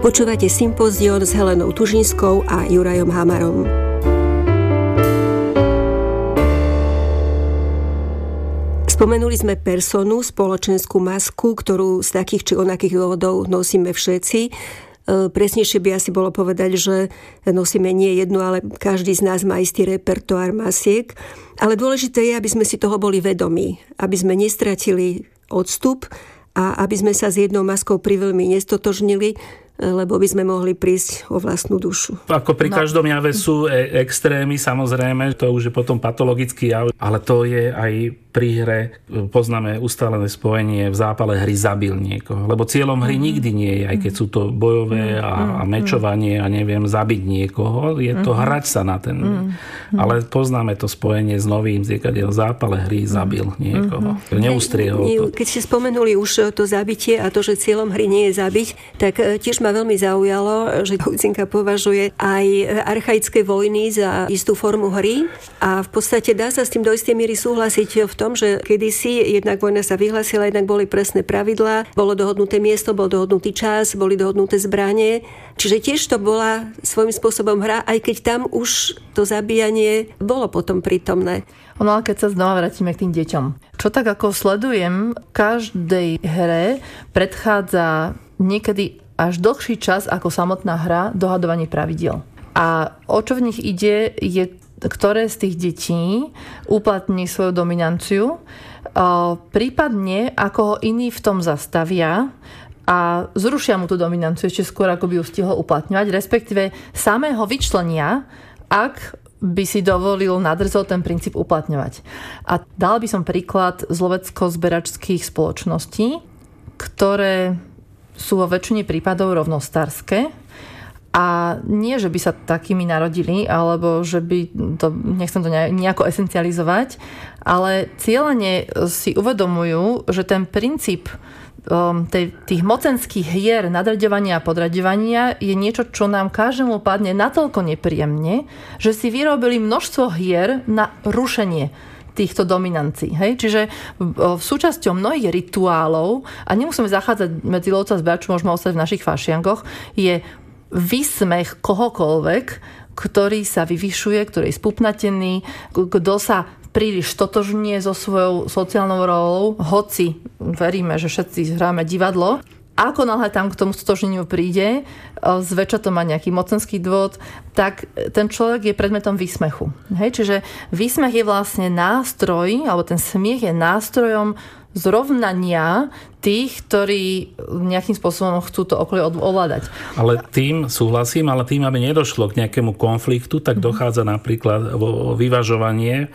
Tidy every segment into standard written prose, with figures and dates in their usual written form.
Počúvate Sympozión s Helenou Tužinskou a Jurajom Hamarom. Spomenuli sme personu, spoločenskú masku, ktorú z takých či onakých dôvodov nosíme všetci. Presnejšie by asi bolo povedať, že nosíme nie jednu, ale každý z nás má istý repertoár masiek. Ale dôležité je, aby sme si toho boli vedomí, aby sme nestratili odstup a aby sme sa s jednou maskou priveľmi nestotožnili, lebo by sme mohli prísť o vlastnú dušu. Ako pri každom jave sú extrémy, samozrejme, to už je potom patologický jav, ale to je aj pri hre, poznáme ustálené spojenie, v zápale hry zabil niekoho. Lebo cieľom hry nikdy nie je, aj keď sú to bojové a mečovanie a neviem, zabiť niekoho, je to hrať sa na ten. Ale poznáme to spojenie s novým, v zápale hry zabil niekoho. Neustriehol to. Keď ste spomenuli už to zabitie a to, že cieľom hry nie je zabiť, tak tiež ma veľmi zaujalo, že Huizinka považuje aj archaické vojny za istú formu hry a v podstate dá sa s tým do istej miery súhlasiť v tom, že kedysi jednak vojna sa vyhlásila, jednak boli presné pravidlá, bolo dohodnuté miesto, bol dohodnutý čas, boli dohodnuté zbranie. Čiže tiež to bola svojím spôsobom hra, aj keď tam už to zabíjanie bolo potom prítomné. No ale keď sa znova vrátime k tým deťom. Čo tak ako sledujem, každej hre predchádza niekedy až dlhší čas ako samotná hra dohadovanie pravidiel. A o čo v nich ide, je ktoré z tých detí uplatní svoju dominanciu, prípadne ako ho iní v tom zastavia a zrušia mu tú dominanciu ešte skôr, ako by ju stihol uplatňovať, respektíve samého vyčlenia, ak by si dovolil nadrzo ten princíp uplatňovať. A dala by som príklad z lovecko-zberačských spoločností, ktoré sú vo väčšine prípadov rovnostárske. A nie, že by sa takými narodili, alebo že by to, nechcem to nejako esencializovať, ale cieľene si uvedomujú, že ten princíp tých mocenských hier, nadraďovania a podraďovania je niečo, čo nám každému padne natoľko nepríjemne, že si vyrobili množstvo hier na rušenie týchto dominancií. Hej? Čiže v súčasťou mnohých rituálov, a nemusíme zachádzať medzi lovca a zberaču, môžeme ostať v našich fašiankoch, je výsmech kohokoľvek, ktorý sa vyvyšuje, ktorý je spupnatený, kto sa príliš totožnie so svojou sociálnou rolou, hoci veríme, že všetci hráme divadlo. Ako náhle tam k tomu stotožneniu príde, zväčša to má nejaký mocenský dôvod, tak ten človek je predmetom výsmechu. Hej? Čiže výsmech je vlastne nástroj, alebo ten smiech je nástrojom zrovnania tých, ktorí nejakým spôsobom chcú to okolie ovládať. Ale tým súhlasím, ale tým, aby nedošlo k nejakému konfliktu, tak dochádza napríklad vo vyvažovanie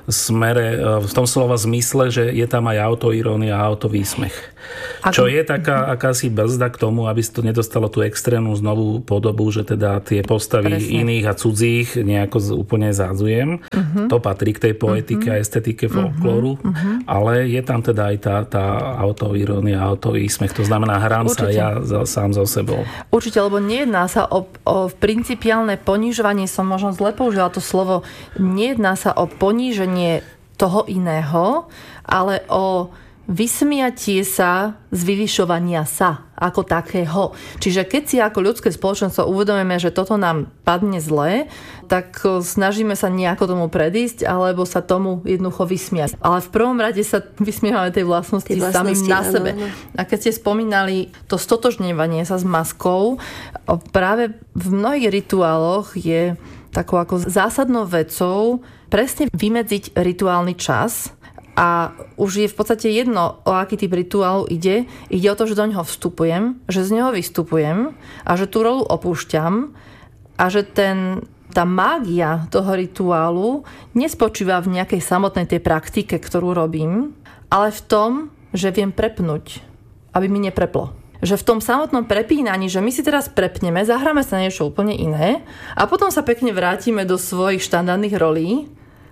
v tom slova zmysle, že je tam aj autoirónia a autovýsmech. Čo je taká akási brzda k tomu, aby to nedostalo tú extrémnu znovu podobu, že teda tie postavy iných a cudzích nejako úplne zádzujem. To patrí k tej poetike a estetike folklóru, ale je tam teda aj tá autoirónia, autovýsmech. To znamená, hrám sa ja sám so sebou. Určite, lebo nejedná sa o principiálne ponižovanie, som možno zle použila to slovo, nejedná sa o poníženie toho iného, ale o vysmiatie sa z vyvyšovania sa ako takého. Čiže keď si ako ľudské spoločenstvo uvedomíme, že toto nám padne zle, tak snažíme sa nejako tomu predísť alebo sa tomu jednoducho vysmiať. Ale v prvom rade sa vysmievame tej vlastnosti samým na sebe. A keď ste spomínali to stotožňovanie sa s maskou, práve v mnohých rituáloch je takou ako zásadnou vecou presne vymedziť rituálny čas. A už je v podstate jedno, o aký typ rituálu ide. Ide o to, že do ňoho vstupujem, že z neho vystupujem a že tú rolu opúšťam a že tá mágia toho rituálu nespočíva v nejakej samotnej tej praktike, ktorú robím, ale v tom, že viem prepnúť, aby mi nepreplo. Že v tom samotnom prepínaní, že my si teraz prepneme, zahráme sa niečo úplne iné a potom sa pekne vrátime do svojich štandardných rolí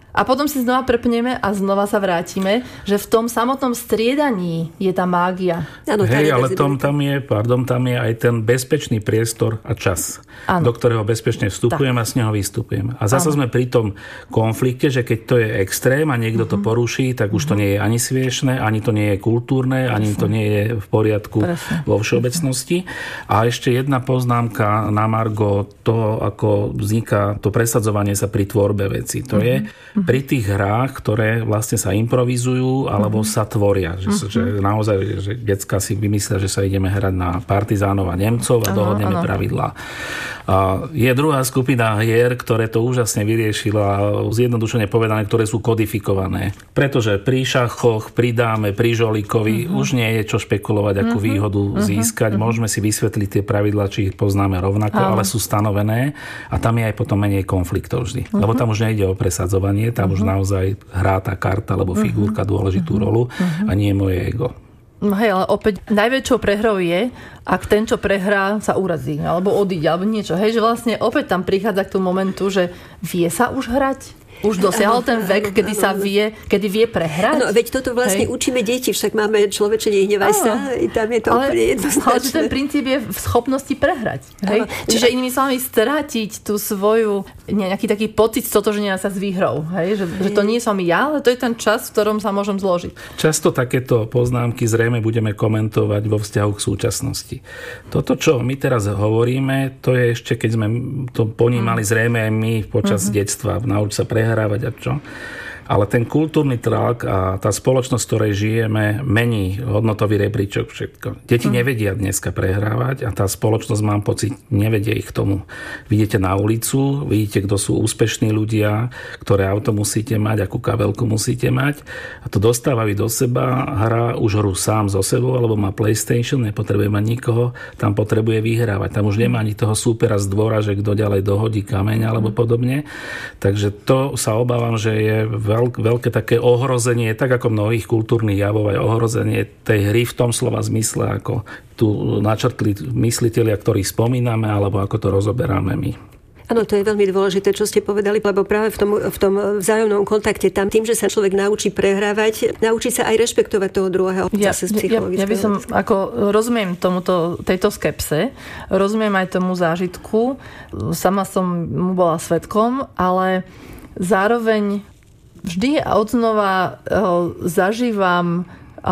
A potom si znova prepneme a znova sa vrátime, že v tom samotnom striedaní je tá mágia. Ano, hej, ale tam je aj ten bezpečný priestor a čas, do ktorého bezpečne vstupujeme a z neho vystupujeme. A zase sme pri tom konflikte, že keď to je extrém a niekto to poruší, tak už to nie je ani smiešné, ani to nie je kultúrne, ani to nie je v poriadku vo všeobecnosti. A ešte jedna poznámka na margo toho, ako vzniká to presadzovanie sa pri tvorbe veci. To je pri tých hrách, ktoré vlastne sa improvizujú alebo sa tvoria. Že naozaj, že decka si vymyslia, že sa ideme hrať na partizánov a Nemcov a dohodneme pravidlá. A je druhá skupina hier, ktoré to úžasne vyriešila, zjednodušene povedané, ktoré sú kodifikované. Pretože pri šachoch, pri dáme, pri žolíkovi už nie je čo špekulovať, akú výhodu získať. Môžeme si vysvetliť tie pravidlá, či ich poznáme rovnako, ale sú stanovené a tam je aj potom menej konfliktov vždy. Lebo tam už nejde o presadzovanie, tam už naozaj hrá tá karta alebo figurka dôležitú rolu a nie moje ego. Hej, ale opäť najväčšou prehrou je, ak ten, čo prehrá, sa urazí, alebo odíde, alebo niečo. Hej, že vlastne opäť tam prichádza k tomu momentu, že vie sa už hrať? Už dosiahol ten vek, kedy vie prehrať? Áno, veď toto vlastne učíme deti, však máme človeče nehnevaj sa, tam je to úplne jednoznačné. Ale ten princíp je v schopnosti prehrať. Hej? Čiže inými slovami strátiť tú svoju nejaký taký pocit stotožnenia sa s výhrou. Hej? Že to nie som ja, ale to je ten čas, v ktorom sa môžem zložiť. Často takéto poznámky zrejme budeme komentovať vo vzťahu k súčasnosti. Toto, čo my teraz hovoríme, to je ešte, keď sme to ponímali zrejme aj my počas detstva, nauč sa prehrať a čo. Ale ten kultúrny tlak a tá spoločnosť, v ktorej žijeme, mení hodnotový rebríčok všetko. Deti nevedia dneska prehrávať a tá spoločnosť, mám pocit, nevedie ich k tomu. Vidíte na ulicu, vidíte, kto sú úspešní ľudia, ktoré auto musíte mať, akú kabelku musíte mať a to dostávajú do seba, hrá už hru sám so sebou, alebo má PlayStation, nepotrebuje mať nikoho, tam potrebuje vyhrávať. Tam už nemá ani toho súpera z dvora, že kto ďalej dohodí kameň alebo podobne. Takže to sa obávam, že je veľké také ohrozenie, tak ako mnohých kultúrnych javov, aj ohrozenie tej hry v tom slova zmysle, ako tu načrtli myslitelia, ktorých spomíname, alebo ako to rozoberáme my. Áno, to je veľmi dôležité, čo ste povedali, lebo práve v tom vzájomnom kontakte, tam tým, že sa človek naučí prehrávať, naučí sa aj rešpektovať toho druhého. Ja by som, ako rozumiem tejto skepse, rozumiem aj tomu zážitku, sama som mu bola svedkom, ale zároveň vždy a odznova zažívam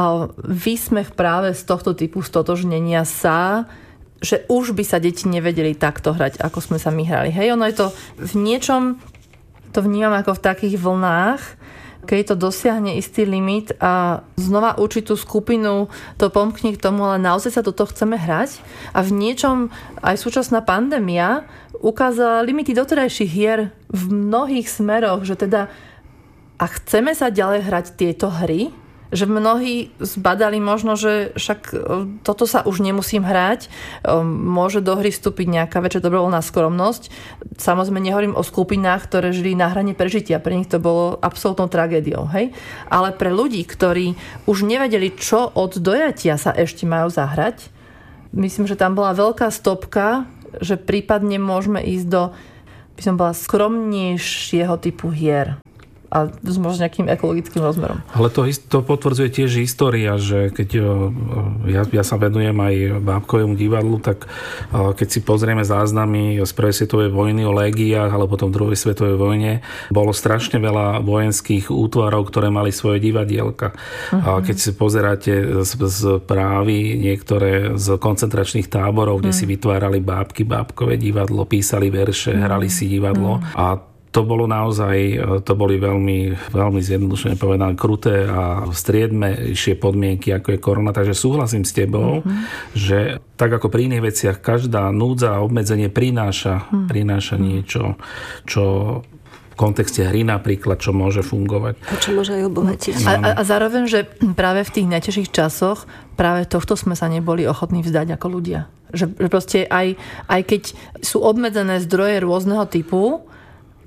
výsmech práve z tohto typu stotožnenia sa, že už by sa deti nevedeli takto hrať, ako sme sa my hrali. Hej, ono je to v niečom, to vnímam ako v takých vlnách, keď to dosiahne istý limit a znova určitú skupinu to pomkne k tomu, ale naozaj sa do toho chceme hrať. A v niečom aj súčasná pandémia ukázala limity doterajších hier v mnohých smeroch, že teda a chceme sa ďalej hrať tieto hry, že mnohí zbadali možno, že však toto sa už nemusím hrať, môže do hry vstúpiť nejaká väčšia dobrovoľná skromnosť. Samozrejme nehovorím o skupinách, ktoré žili na hrane prežitia, pre nich to bolo absolútnou tragédiou. Hej? Ale pre ľudí, ktorí už nevedeli, čo od dojatia sa ešte majú zahrať, myslím, že tam bola veľká stopka, že prípadne môžeme ísť do, by som bola, skromnejšieho typu hier. A s možno nejakým ekologickým rozmerom. Ale to potvrdzuje tiež história, že keď ja sa venujem aj bábkovému divadlu, tak keď si pozrieme záznamy z prvej svetovej vojny o légiách alebo potom druhej svetovej vojne, bolo strašne veľa vojenských útvarov, ktoré mali svoje divadielka. A keď si pozeráte z právy niektoré z koncentračných táborov, kde si vytvárali bábkové divadlo, písali verše, hrali si divadlo a to boli veľmi, veľmi zjednodušene povedané kruté a striedmejšie podmienky, ako je korona. Takže súhlasím s tebou, že tak ako pri iných veciach, každá núdza a obmedzenie prináša niečo, čo v kontexte hry napríklad, čo môže fungovať. A čo môže aj obohatiť. A zároveň, že práve v tých najťažších časoch práve tohto sme sa neboli ochotní vzdať ako ľudia. Že proste aj keď sú obmedzené zdroje rôzneho typu,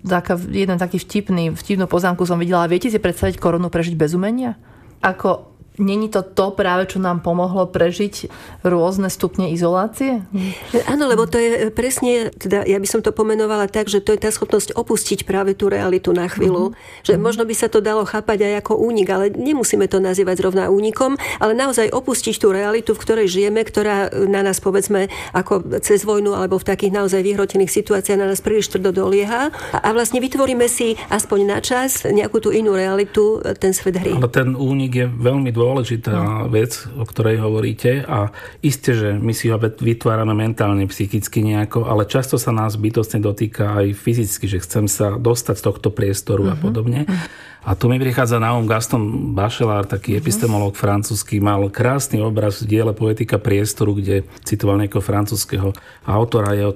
jeden taký vtipnú poznámku som videla. Viete si predstaviť koronu prežiť bez umenia? Ako Není to práve, čo nám pomohlo prežiť rôzne stupne izolácie? Áno, lebo to je presne, teda ja by som to pomenovala tak, že to je tá schopnosť opustiť práve tú realitu na chvíľu. Že možno by sa to dalo chápať aj ako únik, ale nemusíme to nazývať zrovna únikom, ale naozaj opustiť tú realitu, v ktorej žijeme, ktorá na nás, povedzme, ako cez vojnu alebo v takých naozaj vyhrotených situáciách na nás príliš tvrdo dolieha a vlastne vytvoríme si aspoň na čas nejakú tú inú realitu, ten svet hry. Ale ten únik je veľmi dôležitá vec, o ktorej hovoríte a isté, že my si ho vytvárame mentálne, psychicky nejako, ale často sa nás bytostne dotýka aj fyzicky, že chcem sa dostať z tohto priestoru a podobne. A tu mi prichádza na Gaston Bachelard, taký epistemológ francúzsky, mal krásny obraz v diele Poetika priestoru, kde citoval nejakého francúzskeho autora, jeho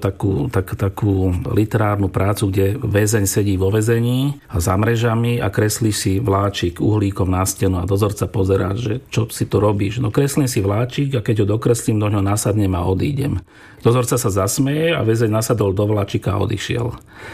takú literárnu prácu, kde väzeň sedí vo väzení a za mrežami a kreslí si vláčik uhlíkom na stenu a dozorca pozerá, že čo si to robíš. No kreslím si vláčik a keď ho dokreslím, do ňoho nasadnem a odídem. Dozorca sa zasmeje a väzeň nasadol do vláčika a odišiel.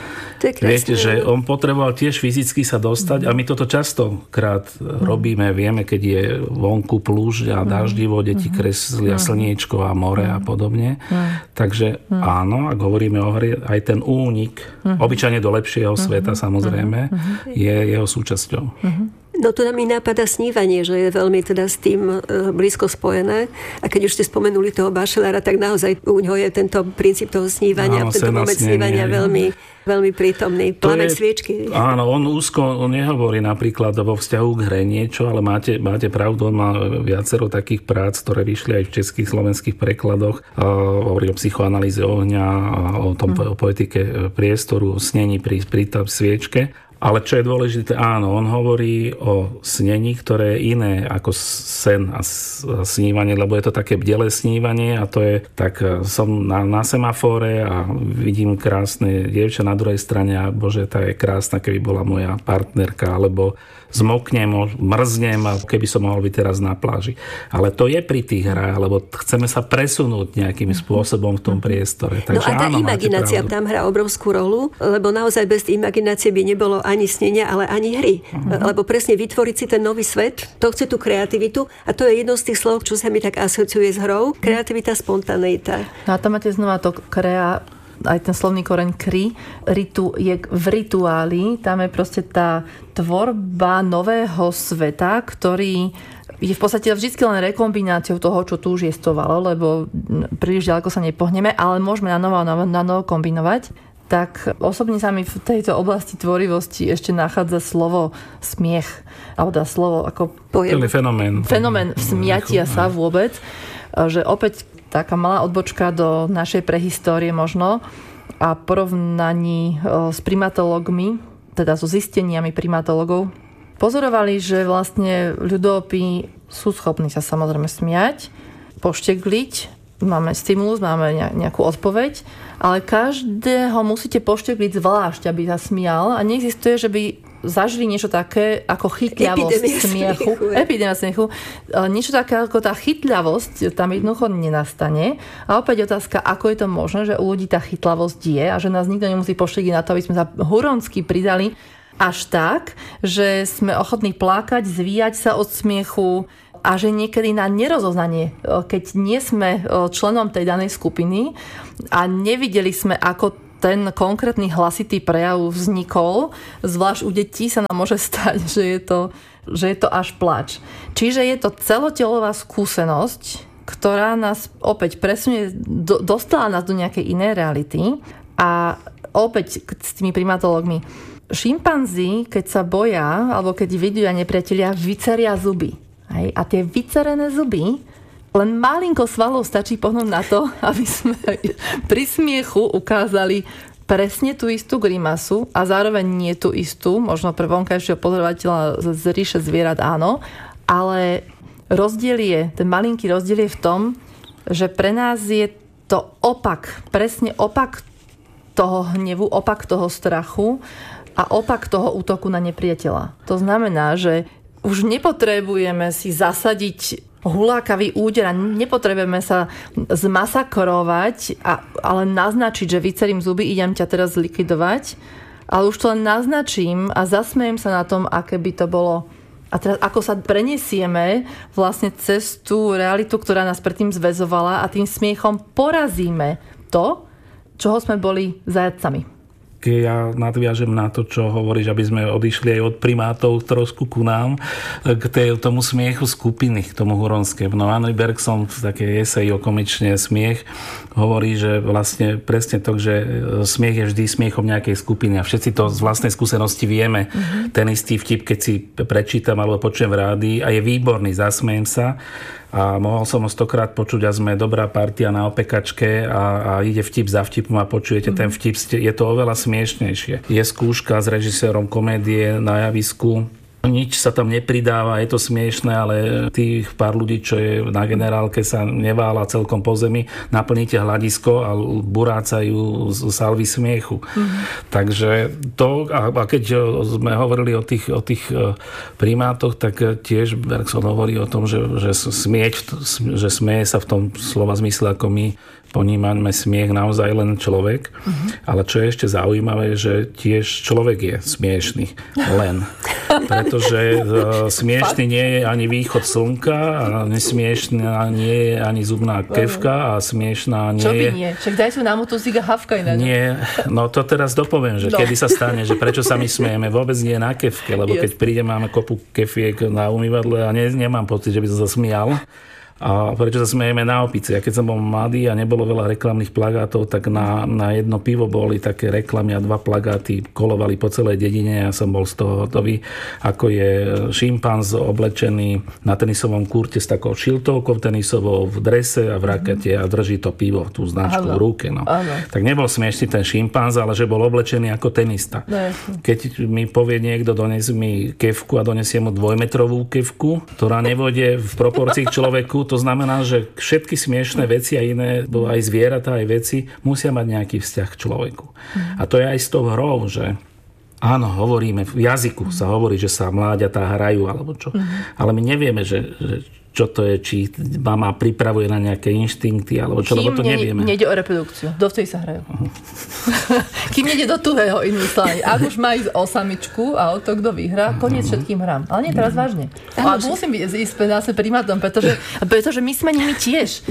Viete, že on potreboval tiež fyzicky sa dostať a my toto častokrát robíme. Vieme, keď je vonku plúžď a daždivo, deti kreslia slniečko a more a podobne. Takže áno, ak hovoríme o hre, aj ten únik, obyčajne do lepšieho sveta samozrejme, je jeho súčasťou. No tu mi napadá snívanie, že je veľmi teda s tým blízko spojené. A keď už ste spomenuli toho Bachelara, tak naozaj u ňoho je tento princíp toho snívania, tento moment snívania veľmi prítomný. Plameň sviečky. Áno, on nehovorí napríklad vo vzťahu k hre niečo, ale máte pravdu, on má viacero takých prác, ktoré vyšli aj v českých, slovenských prekladoch. Hovorí o psychoanalýze ohňa, o tom poetike priestoru, o snení pri sviečke. Ale čo je dôležité, áno, on hovorí o snení, ktoré je iné ako sen a snívanie, lebo je to také bdelé snívanie a to je, tak som na semafóre a vidím krásne dievča na druhej strane a bože, tá je krásna, keby bola moja partnerka, alebo zmoknem, mrznem a keby som mohol byť teraz na pláži. Ale to je pri tých hrách, lebo chceme sa presunúť nejakým spôsobom v tom priestore. Takže, no a tá imaginácia tam hrá obrovskú rolu, lebo naozaj bez imaginácie by nebolo ani snenia, ale ani hry. Lebo presne vytvoriť si ten nový svet, to chce tú kreativitu a to je jedno z tých slov, čo sa mi tak asociuje s hrou. Kreativita, spontaneita. No a tam máte znova to aj ten slovný koreň kri, je v rituáli, tam je proste tá tvorba nového sveta, ktorý je v podstate vždy len rekombináciou toho, čo tu už jestovalo, lebo príliš ďaleko sa nepohneme, ale môžeme na novo kombinovať. Tak osobne sa mi v tejto oblasti tvorivosti ešte nachádza slovo smiech, alebo dá slovo ako pojem. Fenomén smiatia sa vôbec, že opäť taká malá odbočka do našej prehistórie možno a porovnaní s primatológmi, teda so zisteniami primatológov, pozorovali, že vlastne ľudopy sú schopní sa samozrejme smiať, poštekliť, máme stimulus, máme nejakú odpoveď, ale každého musíte poštekliť zvlášť, aby sa smial a neexistuje, že by zažili niečo také ako chytľavosť smiechu. Epidémia smiechu. Niečo také ako tá chytľavosť tam jednoducho nenastane. A opäť otázka, ako je to možné, že u ľudí tá chytľavosť je a že nás nikto nemusí poštekliť na to, aby sme sa huronsky pridali až tak, že sme ochotní plakať, zvíjať sa od smiechu a že niekedy na nerozoznanie, keď nie sme členom tej danej skupiny a nevideli sme, ako ten konkrétny hlasitý prejav vznikol, zvlášť u detí sa nám môže stať, že je to až plač. Čiže je to celotelová skúsenosť, ktorá nás opäť presunie, dostala nás do nejakej inej reality a opäť s tými primatológmi. Šimpanzi, keď sa boja, alebo keď vidia nepriatelia, vyceria zuby. Hej? A tie vycerené zuby len malinko svalov stačí pohnúť na to, aby sme pri smiechu ukázali presne tú istú grimasu a zároveň nie tú istú, možno pre vonkajšieho pozorovateľa z ríše zvierat áno, ale ten malinký rozdiel je v tom, že pre nás je to opak, presne opak toho hnevu, opak toho strachu a opak toho útoku na nepriateľa. To znamená, že už nepotrebujeme si zasadiť hulákavý úder a nepotrebujeme sa zmasakrovať, ale naznačiť, že vycerím zuby, idem ťa teraz zlikvidovať, ale už to len naznačím a zasmejem sa na tom, aké by to bolo A teraz ako sa preniesieme vlastne cez tú realitu, ktorá nás predtým zväzovala a tým smiechom porazíme to, čoho sme boli zajatcami. Keď ja nadviažem na to, čo hovoríš, aby sme odišli aj od primátov trošku ku nám, k tomu smiechu skupiny, k tomu huronskému. No Henri Bergson v takej eseji o komične smiech hovorí, že vlastne presne to, že smiech je vždy smiechom nejakej skupiny a všetci to z vlastnej skúsenosti vieme. Ten istý vtip, keď si prečítam alebo počujem v rádii a je výborný, zasmejem sa. A mohol som ho 100-krát počuť a sme dobrá partia na opekačke a ide vtip za vtipom a počujete ten vtip. Je to oveľa smiešnejšie. Je skúška s režisérom komédie na javisku. Nič sa tam nepridáva, je to smiešné, ale tých pár ľudí, čo je na generálke, sa nevála celkom po zemi, naplníte hľadisko a burácajú salvy smiechu. Takže to, a keď sme hovorili o tých primátoch, tak tiež Bergson hovorí o tom, že smieje sa v tom slova zmysle, ako my ponímame smiech naozaj len človek. Ale čo je ešte zaujímavé, že tiež človek je smiešný. Len. Pretože smiešný nie je ani východ slnka a nesmiešná nie je ani zubná kefka a smiešná nie je... Čo by nie? Však daj tu nám tú ziga havka iné. Nie, no to teraz dopoviem, že kedy sa stane, že prečo sa my smejeme. Vôbec nie na kefke, lebo keď príde, máme kopu kefiek na umývadle a nemám pocit, že by som sa smial. A prečo sa smejeme na opice? Ja keď som bol mladý a nebolo veľa reklamných plagátov, tak na jedno pivo boli také reklamy a 2 plagáty kolovali po celej dedine. Ja som bol z toho hotový, ako je šimpanz oblečený na tenisovom kurte s takou šiltovkou tenisovou v drese a v rakete a drží to pivo, tú značku v ruke. No. Tak nebol smiešný ten šimpanz, ale že bol oblečený ako tenista. Keď mi povie niekto, dones mi kefku a donesie mu 2-metrovú kefku, ktorá nevôjde v proporcii k človeku, to znamená, že všetky smiešné veci a iné, aj zvieratá, aj veci, musia mať nejaký vzťah k človeku. A to je aj s tou hrou, že áno, hovoríme, v jazyku sa hovorí, že sa mláďatá hrajú, alebo čo. Ale my nevieme, že čo to je, či mama pripravuje na nejaké inštinkty, alebo čo, lebo to nevieme. Nejde o reprodukciu. Dovtedy sa hrajú. Kým nejde do tuhého investálenia. Ak už má ísť o samičku a o to, kto vyhrá, koniec všetkým hrám. Ale nie teraz vážne. A musím ísť zase primátom, pretože my sme nimi tiež.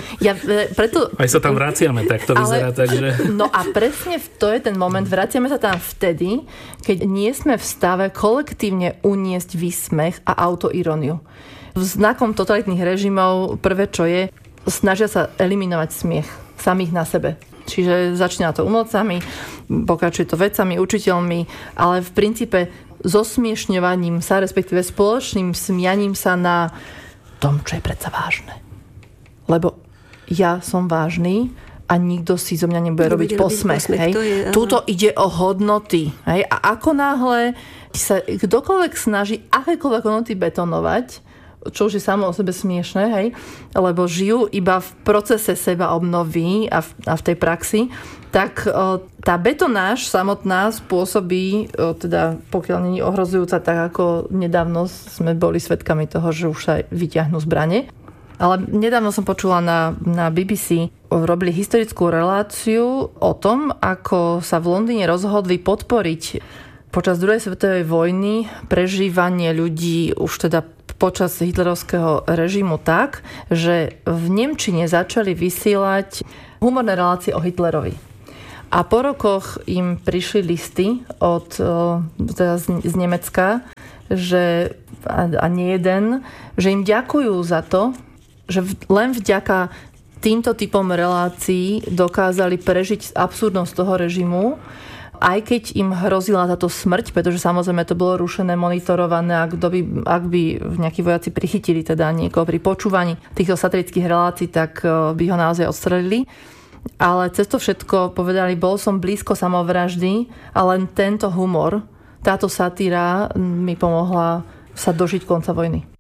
Aj sa tam vraciame, tak to vyzerá. Takže... No a presne to je ten moment. Vraciame sa tam vtedy, keď nie sme v stave kolektívne uniesť výsmech a autoiróniu. Znakom totalitných režimov prvé, čo je, snažia sa eliminovať smiech samých na sebe. Čiže začína to umocami, pokračuje to vecami, učiteľmi, ale v princípe zosmiešňovaním sa, respektíve spoločným smianím sa na tom, čo je predsa vážne. Lebo ja som vážny a nikto si zo mňa nebude robiť posmech. Tuto ide o hodnoty. Hej? A ako náhle sa kdokoľvek snaží akékoľvek hodnoty betonovať, čo už je samo o sebe smiešné, hej? Lebo žijú iba v procese seba obnovy a v tej praxi, tak tá betonáž samotná spôsobí, teda pokiaľ nie je ohrozujúca, tak ako nedávno sme boli svedkami toho, že už sa vyťahnú zbrane. Ale nedávno som počula na BBC, robili historickú reláciu o tom, ako sa v Londýne rozhodli podporiť počas druhej svetovej vojny prežívanie ľudí už teda počas hitlerovského režimu tak, že v nemčine začali vysielať humorné relácie o Hitlerovi. A po rokoch im prišli listy teda z Nemecka, že, a nie jeden, že im ďakujú za to, že len vďaka týmto typom relácií dokázali prežiť absurdnosť toho režimu, aj keď im hrozila táto smrť, pretože samozrejme to bolo rušené, monitorované, ak by nejakí vojaci prichytili teda niekoho pri počúvaní týchto satirických relácií, tak by ho naozaj odstrelili. Ale cez to všetko povedali, bol som blízko samovraždy a len tento humor, táto satíra mi pomohla sa dožiť konca vojny.